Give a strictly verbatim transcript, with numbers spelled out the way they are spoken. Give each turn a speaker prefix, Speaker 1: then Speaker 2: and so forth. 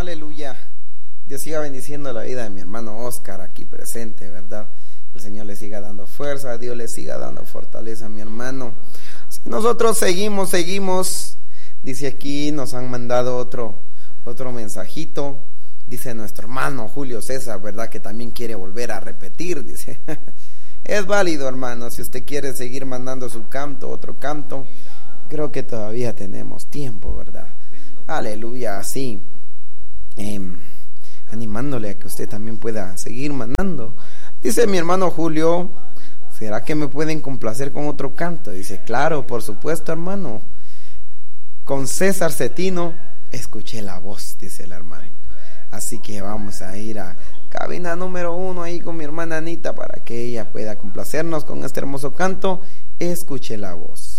Speaker 1: Aleluya. Dios siga bendiciendo la vida de mi hermano Oscar aquí presente, ¿verdad? Que el Señor le siga dando fuerza, Dios le siga dando fortaleza a mi hermano. Si nosotros seguimos, seguimos. Dice aquí, nos han mandado otro, otro mensajito. Dice nuestro hermano Julio César, ¿verdad? Que también quiere volver a repetir, dice. Es válido, hermano, si usted quiere seguir mandando su canto, otro canto. Creo que todavía tenemos tiempo, ¿verdad? Aleluya, así. Eh, animándole a que usted también pueda seguir mandando. Dice mi hermano Julio, ¿será que me pueden complacer con otro canto? Dice, claro, por supuesto, hermano. Con César Cetino, escuché la voz, dice el hermano. Así que vamos a ir a cabina número uno ahí con mi hermana Anita para que ella pueda complacernos con este hermoso canto. Escuche la voz.